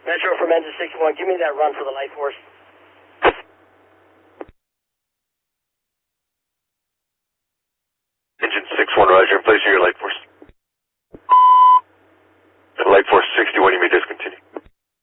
Metro from Engine 61, give me that run for the Light Force. Engine 61, roger. Place your Light Force.